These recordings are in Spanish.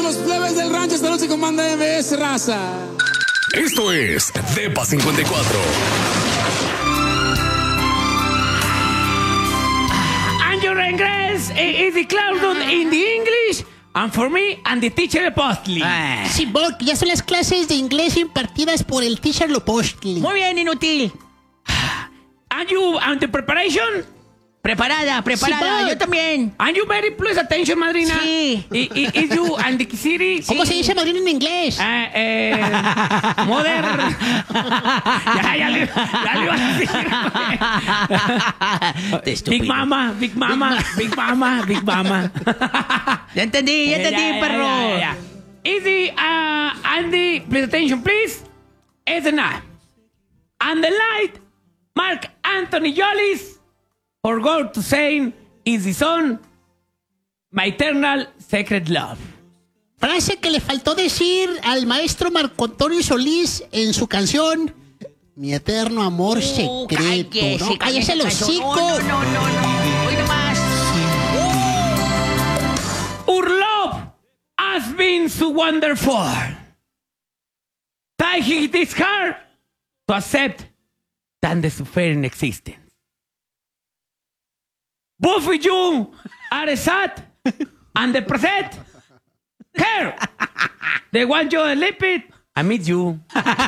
los plebes del rancho. Esta noche comanda MBS, raza. Esto es Depa 54. And your ingress is declared in the English, and for me, and the teacher Apostli. Sí, Borg, ya son las clases de inglés impartidas por el teacher Lopostli. Muy bien, inútil. And you, and the preparation? Preparada. Sí, Yo también. And you very please attention, madrina. Sí. Is you and the city? ¿Cómo se dice madrina en inglés? Mother. ya le iba a decir. Te estúpido. Big Mama. Ya entendí, perro. Yeah. Is the Andy, please attention, please. Is the night. And the light, Mark Anthony Jollis. For God to say is the son, my eternal secret love. Frase que le faltó decir al maestro Marco Antonio Solís en su canción Mi eterno amor secreto. Cállese el hocico. No. Hoy nomás. Our love has been so wonderful. Taking this hard to accept than the suffering existence. Both of you are sad and the present. Here, they want you to leave it. I meet you.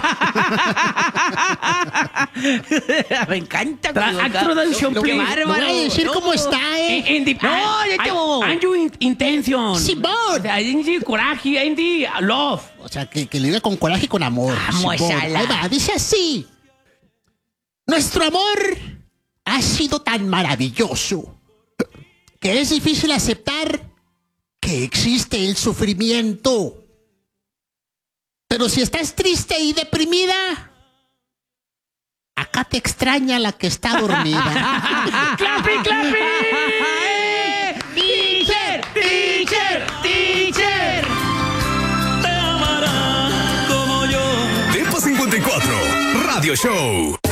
Me encanta. Introduction, Qué please. bárbaro. Voy a decir cómo está, And you intention. Sí, Borg. And the coraje, and the love. O sea, que le diga con coraje y con amor. Vamos, Sí, Borg. ala. Ahí va, dice así. Nuestro amor ha sido tan maravilloso que es difícil aceptar que existe el sufrimiento. Pero si estás triste y deprimida, acá te extraña la que está dormida. ¡Clapi! ¡Teacher! Depa 54 Radio Show.